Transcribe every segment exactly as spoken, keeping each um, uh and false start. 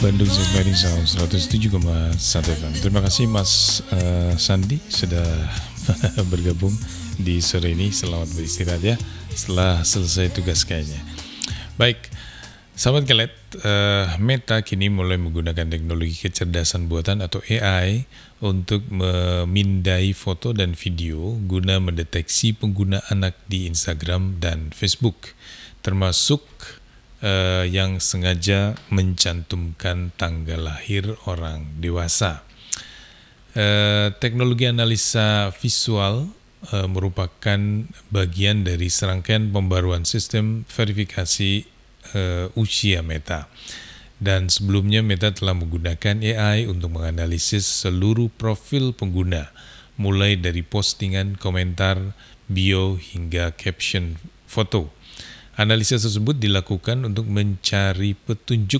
Bandung Zembari Sound seratus tujuh koma satu F M. Terima kasih Mas uh, Sandi sudah bergabung di sore ini. Selamat beristirahat ya setelah selesai tugas kayaknya. Baik, sahabat Kelet, uh, Meta kini mulai menggunakan teknologi kecerdasan buatan atau A I untuk memindai foto dan video guna mendeteksi pengguna anak di Instagram dan Facebook, termasuk Uh, yang sengaja mencantumkan tanggal lahir orang dewasa. Uh, teknologi analisa visual uh, merupakan bagian dari serangkaian pembaruan sistem verifikasi uh, usia Meta. Dan sebelumnya Meta telah menggunakan A I untuk menganalisis seluruh profil pengguna, mulai dari postingan, komentar, bio, hingga caption foto. Analisis tersebut dilakukan untuk mencari petunjuk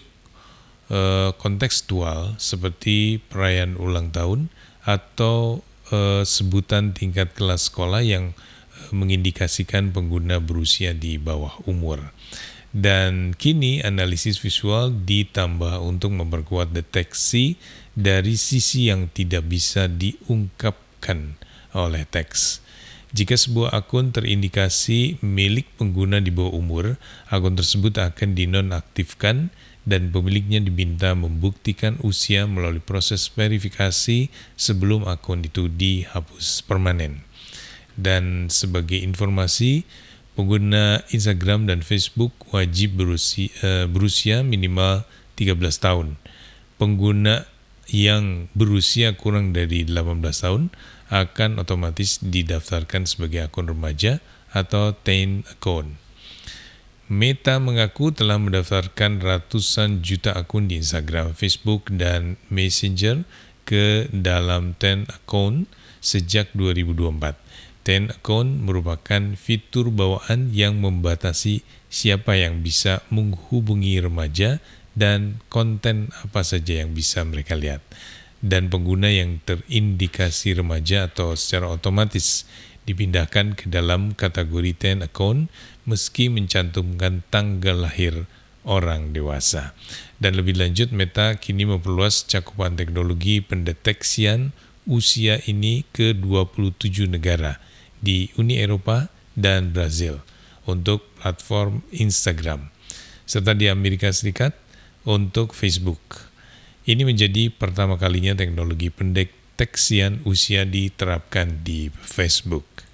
e, kontekstual seperti perayaan ulang tahun atau e, sebutan tingkat kelas sekolah yang e, mengindikasikan pengguna berusia di bawah umur. Dan kini analisis visual ditambah untuk memperkuat deteksi dari sisi yang tidak bisa diungkapkan oleh teks. Jika sebuah akun terindikasi milik pengguna di bawah umur, akun tersebut akan dinonaktifkan dan pemiliknya diminta membuktikan usia melalui proses verifikasi sebelum akun itu dihapus permanen. Dan sebagai informasi, pengguna Instagram dan Facebook wajib berusia, uh, berusia minimal tiga belas tahun. Pengguna yang berusia kurang dari delapan belas tahun akan otomatis didaftarkan sebagai akun remaja atau teen account. Meta mengaku telah mendaftarkan ratusan juta akun di Instagram, Facebook, dan Messenger ke dalam teen account sejak dua ribu dua puluh empat. Teen account merupakan fitur bawaan yang membatasi siapa yang bisa menghubungi remaja dan konten apa saja yang bisa mereka lihat. Dan pengguna yang terindikasi remaja atau secara otomatis dipindahkan ke dalam kategori teen account meski mencantumkan tanggal lahir orang dewasa. Dan lebih lanjut, Meta kini memperluas cakupan teknologi pendeteksian usia ini ke dua puluh tujuh negara di Uni Eropa dan Brazil untuk platform Instagram, serta di Amerika Serikat untuk Facebook. Ini menjadi pertama kalinya teknologi pendeteksian usia diterapkan di Facebook.